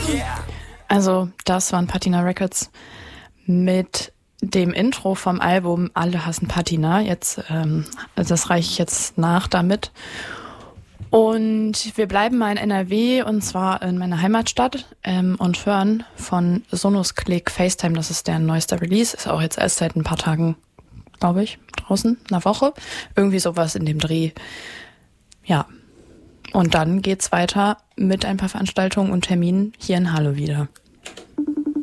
Also das waren Patina Records mit dem Intro vom Album Alle hassen Patina. Jetzt, das reiche ich jetzt nach damit. Und wir bleiben mal in NRW und zwar in meiner Heimatstadt und hören von Sonos Click FaceTime. Das ist der neueste Release. Ist auch jetzt erst seit ein paar Tagen, glaube ich, draußen, einer Woche. Irgendwie sowas in dem Dreh. Ja. Und dann geht's weiter mit ein paar Veranstaltungen und Terminen hier in Halle wieder.